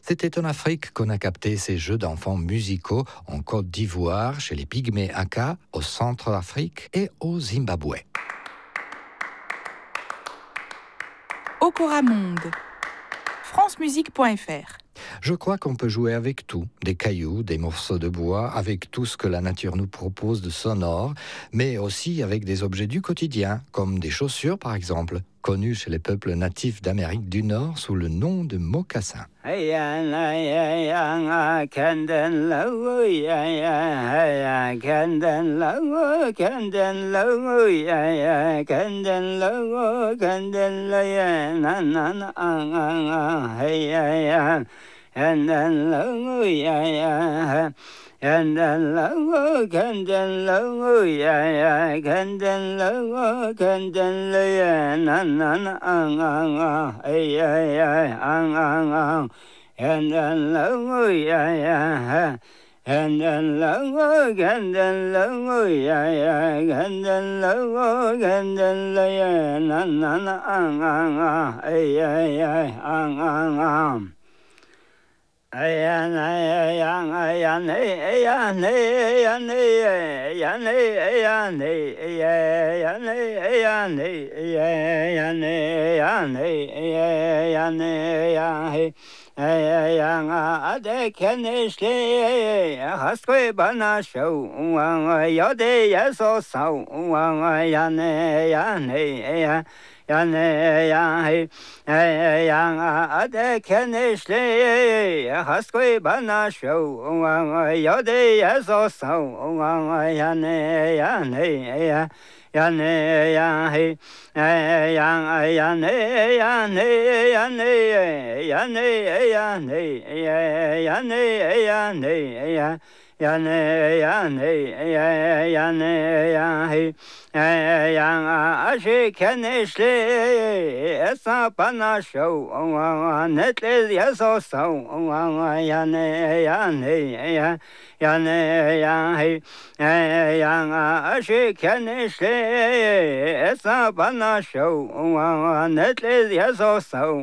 C'était en Afrique qu'on a capté ces jeux d'enfants musicaux en Côte d'Ivoire, chez les Pygmées Aka, au Centre-Afrique et au Zimbabwe. Okora Monde, francemusique.fr. Je crois qu'on peut jouer avec tout, des cailloux, des morceaux de bois, avec tout ce que la nature nous propose de sonore, mais aussi avec des objets du quotidien, comme des chaussures par exemple, connues chez les peuples natifs d'Amérique du Nord sous le nom de mocassins. And then low, yeah, and then low, and then low, yeah, and then low, and then yeah, na and then low, yeah, and then low, and then low, yeah, and then low, and then yeah, na Haskoi bana show yode yaso so yane yane yane yane yane yane yane yane yane yane yane Ashe Kenishle Esa Pana Show Netle Yaso So Yane Ashe Kenishle Esa Pana Show Netle Yaso So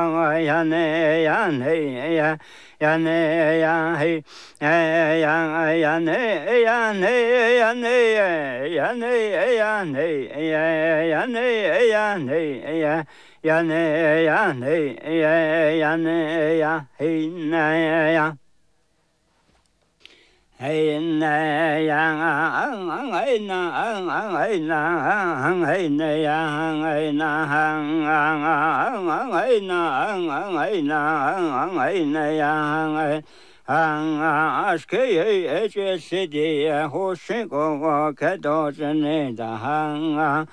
Ashke City, Hoshingo, Kadojan, the hang,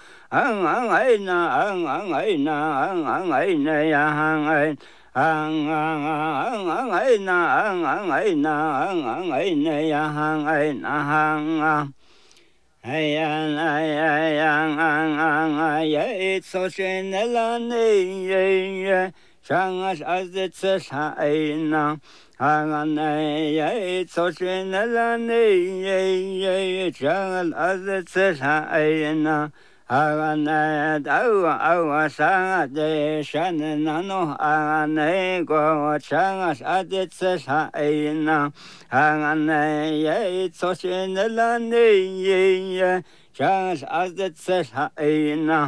it's so shinelani, Shangas as it's a shine. It's so shinelani, Shangas as it's a shine. De Shanano Anego Changas Adits Haina Hangane Soshin Lani Changas Adits Haina